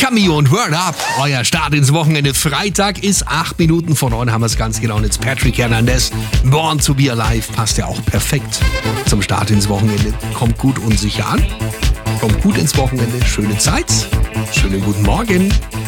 Cameo und Word Up. Euer Start ins Wochenende. Freitag ist 8 Minuten vor 9, haben wir es ganz genau. Und jetzt Patrick Hernandez. Born to be Alive passt ja auch perfekt zum Start ins Wochenende. Kommt gut und sicher an. Kommt gut ins Wochenende. Schöne Zeit. Schönen guten Morgen.